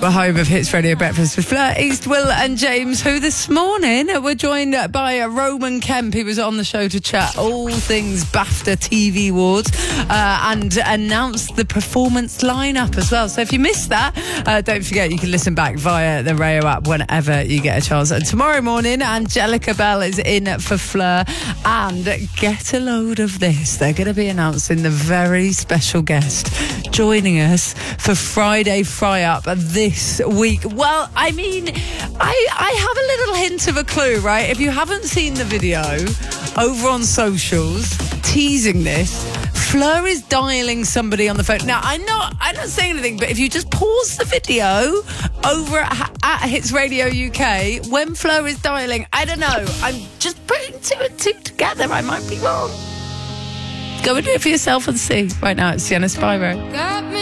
We're home of Hits Radio Breakfast with Fleur East, Will and James, who this morning were joined by Roman Kemp. He was on the show to chat all things BAFTA TV Awards and announced the performance lineup as well. So if you missed that, don't forget you can listen back via the Rayo app whenever you get a chance. And tomorrow morning, Angelica Bell is in for Fleur. And get a load of this. They're going to be announcing the very special guest joining us for Friday Fry Up this week. Well, I mean, I have a little hint of a clue, right? If you haven't seen the video over on socials teasing this, Fleur is dialing somebody on the phone. Now, I'm not saying anything, but if you just pause the video over at Hits Radio UK, when Fleur is dialing, I don't know, I'm just putting two and two together. I might be wrong. Go and do it for yourself and see. Right now, it's Sienna Spyro.